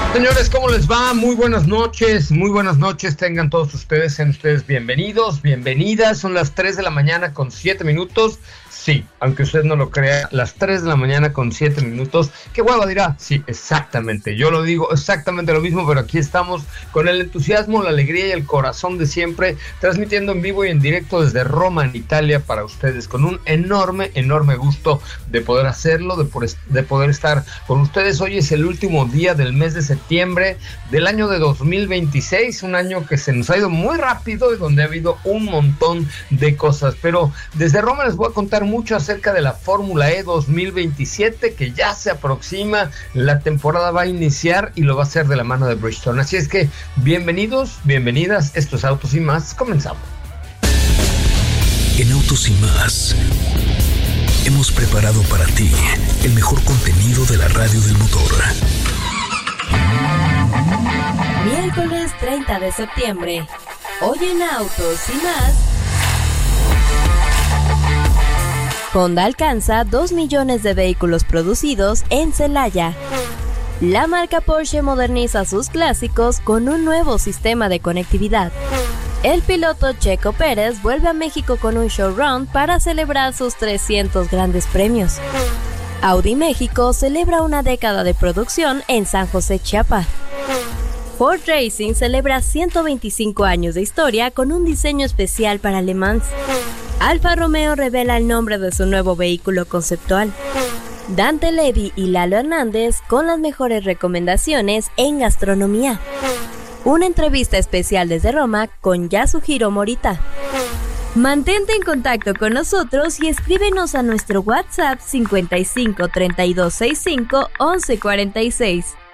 Señores, ¿cómo les va? Muy buenas noches, tengan todos ustedes, sean ustedes bienvenidos, bienvenidas, son las 3 de la mañana con 7 minutos, sí, aunque usted no lo crea, las 3 de la mañana con 7 minutos, ¿qué hueva dirá? Sí, exactamente, yo lo digo exactamente lo mismo, pero aquí estamos con el entusiasmo, la alegría y el corazón de siempre, transmitiendo en vivo y en directo desde Roma, en Italia, para ustedes, con un enorme gusto de poder hacerlo, de poder estar con ustedes. Hoy es el último día del mes de septiembre del año de 2026, un año que se nos ha ido muy rápido y donde ha habido un montón de cosas, pero desde Roma les voy a contar mucho acerca de la Fórmula E 2027 que ya se aproxima, la temporada va a iniciar y lo va a hacer de la mano de Bridgestone, así es que bienvenidos, bienvenidas, esto es Autos y Más, comenzamos. En Autos y Más hemos preparado para ti el mejor contenido de la radio del motor. Miércoles 30 de septiembre. Hoy en Autos y Más. Honda alcanza 2 millones de vehículos producidos en Celaya. La marca Porsche moderniza sus clásicos con un nuevo sistema de conectividad. El piloto Checo Pérez vuelve a México con un showround para celebrar sus 300 grandes premios. Audi México celebra una década de producción en San José, Chiapas. Ford Racing celebra 125 años de historia con un diseño especial para Le Mans. Alfa Romeo revela el nombre de su nuevo vehículo conceptual. Dante Levi y Lalo Hernández con las mejores recomendaciones en gastronomía. Una entrevista especial desde Roma con Yasuhiro Morita. Mantente en contacto con nosotros y escríbenos a nuestro WhatsApp 55 32 65 11 46.